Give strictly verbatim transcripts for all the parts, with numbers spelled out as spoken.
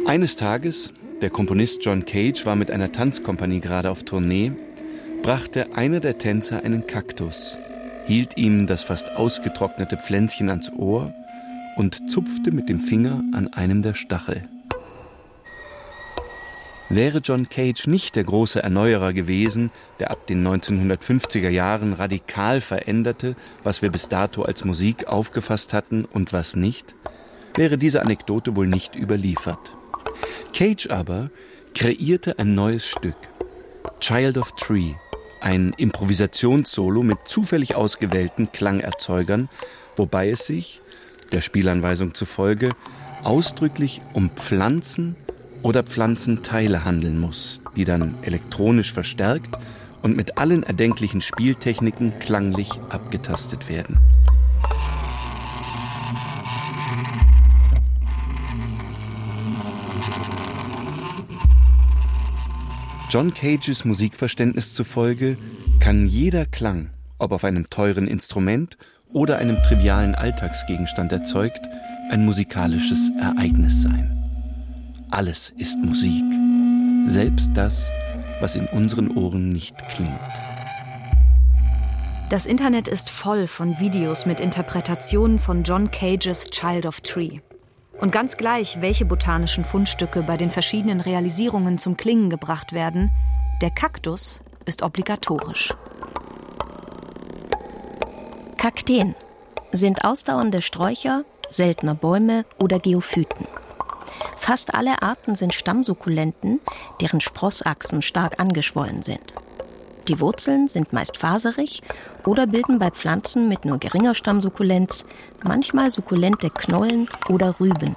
Eines Tages, der Komponist John Cage war mit einer Tanzkompanie gerade auf Tournee, brachte einer der Tänzer einen Kaktus, hielt ihm das fast ausgetrocknete Pflänzchen ans Ohr und zupfte mit dem Finger an einem der Stachel. Wäre John Cage nicht der große Erneuerer gewesen, der ab den neunzehnhundertfünfziger Jahren radikal veränderte, was wir bis dato als Musik aufgefasst hatten und was nicht, wäre diese Anekdote wohl nicht überliefert. Cage aber kreierte ein neues Stück, Child of Tree, ein Improvisationssolo mit zufällig ausgewählten Klangerzeugern, wobei es sich, der Spielanweisung zufolge, ausdrücklich um Pflanzen oder Pflanzenteile handeln muss, die dann elektronisch verstärkt und mit allen erdenklichen Spieltechniken klanglich abgetastet werden. John Cages Musikverständnis zufolge kann jeder Klang, ob auf einem teuren Instrument oder einem trivialen Alltagsgegenstand erzeugt, ein musikalisches Ereignis sein. Alles ist Musik, selbst das, was in unseren Ohren nicht klingt. Das Internet ist voll von Videos mit Interpretationen von John Cages Child of Tree. Und ganz gleich, welche botanischen Fundstücke bei den verschiedenen Realisierungen zum Klingen gebracht werden, der Kaktus ist obligatorisch. Kakteen sind ausdauernde Sträucher, seltene Bäume oder Geophyten. Fast alle Arten sind Stammsukkulenten, deren Sprossachsen stark angeschwollen sind. Die Wurzeln sind meist faserig oder bilden bei Pflanzen mit nur geringer Stammsukkulenz manchmal sukkulente Knollen oder Rüben.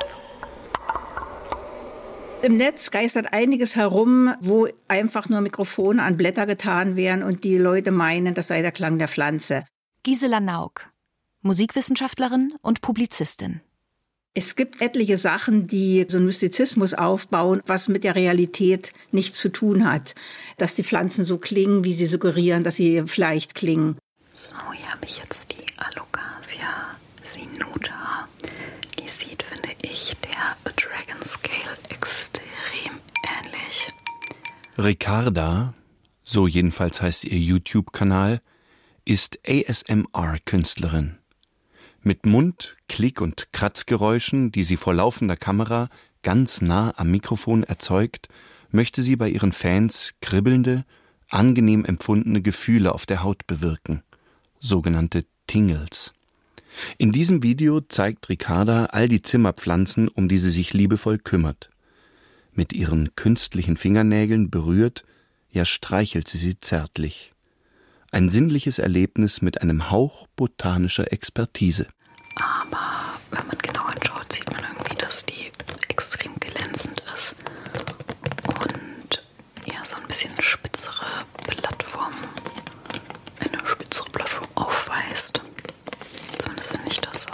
Im Netz geistert einiges herum, wo einfach nur Mikrofone an Blätter getan werden und die Leute meinen, das sei der Klang der Pflanze. Gisela Nauk, Musikwissenschaftlerin und Publizistin. Es gibt etliche Sachen, die so einen Mystizismus aufbauen, was mit der Realität nichts zu tun hat. Dass die Pflanzen so klingen, wie sie suggerieren, dass sie vielleicht klingen. So, hier habe ich jetzt die Alocasia sinuta. Die sieht, finde ich, der Dragon Scale extrem ähnlich. Ricarda, so jedenfalls heißt ihr YouTube-Kanal, ist A S M R-Künstlerin. Mit Mund-, Klick- und Kratzgeräuschen, die sie vor laufender Kamera ganz nah am Mikrofon erzeugt, möchte sie bei ihren Fans kribbelnde, angenehm empfundene Gefühle auf der Haut bewirken, sogenannte Tingles. In diesem Video zeigt Ricarda all die Zimmerpflanzen, um die sie sich liebevoll kümmert. Mit ihren künstlichen Fingernägeln berührt, ja streichelt sie sie zärtlich. Ein sinnliches Erlebnis mit einem Hauch botanischer Expertise. Aber wenn man genau anschaut, sieht man irgendwie, dass die extrem glänzend ist und ja so ein bisschen spitzere Blattform, eine spitzere Blattform aufweist. Zumindest finde ich das so.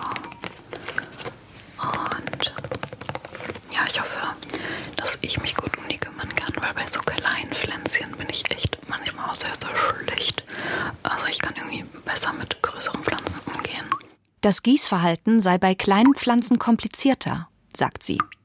Und ja, ich hoffe, dass ich mich gut um die kümmern kann, weil bei so kleinen Pflänzchen bin ich echt manchmal auch sehr, sehr schlecht. Also ich kann irgendwie besser mit größeren Pflanzen umgehen. Das Gießverhalten sei bei kleinen Pflanzen komplizierter, sagt sie.